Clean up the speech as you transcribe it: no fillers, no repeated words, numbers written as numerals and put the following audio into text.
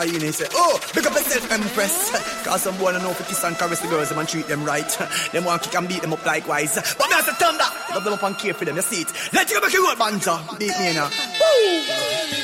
in, he say, oh, pick up yourself, Empress. Cause some boy don't know if kiss and caress the girls and treat them right. Them want kick and beat them up likewise. But me as a thunder, love them up and care for them, you see it. Let you go back your old banter. Beat me now. Woo!